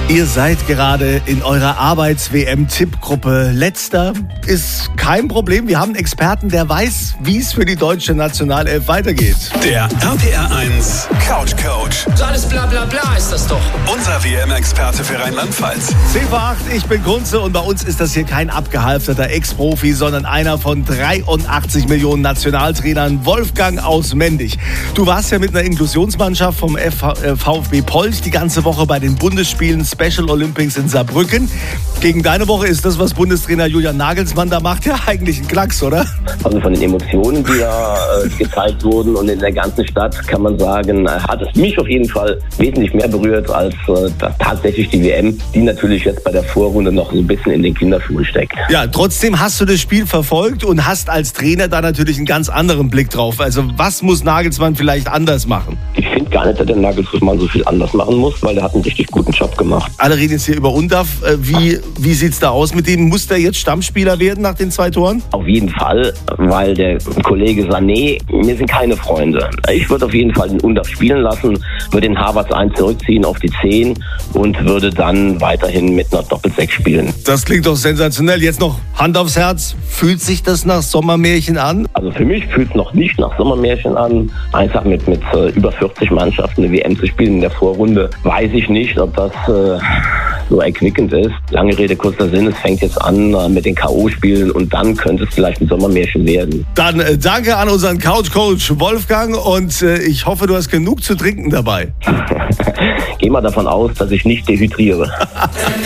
Ihr seid gerade in eurer Arbeits-WM-Tippgruppe. Letzter ist kein Problem. Wir haben einen Experten, der weiß, wie es für die deutsche Nationalelf weitergeht. Der RPR 1 Couch Coach. So alles bla bla bla ist das doch. Unser WM-Experte für Rheinland-Pfalz. 10 vor 8, ich bin Kunze und bei uns ist das hier kein abgehalfterter Ex-Profi, sondern einer von 83 Millionen Nationaltrainern, Wolfgang aus Mendig. Du warst ja mit einer Inklusionsmannschaft vom VfB Polt die ganze Woche bei den Bundesspielen Special Olympics in Saarbrücken. Gegen deine Woche ist das, was Bundestrainer Julian Nagelsmann da macht, ja eigentlich ein Klacks, oder? Also von den Emotionen, die da gezeigt wurden und in der ganzen Stadt, kann man sagen, hat es mich auf jeden Fall wesentlich mehr berührt als tatsächlich die WM, die natürlich jetzt bei der Vorrunde noch so ein bisschen in den Kinderschuhen steckt. Ja, trotzdem hast du das Spiel verfolgt und hast als Trainer da natürlich einen ganz anderen Blick drauf. Also was muss Nagelsmann vielleicht anders machen? Ich finde gar nicht, dass der Nagelsmann so viel anders machen muss, weil er hat einen richtig guten Job gemacht. Alle reden jetzt hier über Undav. Wie sieht's da aus mit dem? Muss der jetzt Stammspieler werden nach den 2 Toren? Auf jeden Fall, weil der Kollege Sané, wir sind keine Freunde. Ich würde auf jeden Fall den Undav spielen lassen, würde den Havertz 1 zurückziehen auf die 10 und würde dann weiterhin mit einer Doppel-6 spielen. Das klingt doch sensationell. Jetzt noch Hand aufs Herz. Fühlt sich das nach Sommermärchen an? Also für mich fühlt es noch nicht nach Sommermärchen an. Einfach mit über 40 Mannschaften eine WM zu spielen in der Vorrunde, weiß ich nicht, ob das so erquickend ist. Lange Rede, kurzer Sinn, es fängt jetzt an mit den K.O.-Spielen und dann könnte es vielleicht ein Sommermärchen werden. Dann danke an unseren Couch-Coach Wolfgang und ich hoffe, du hast genug zu trinken dabei. Geh mal davon aus, dass ich nicht dehydriere.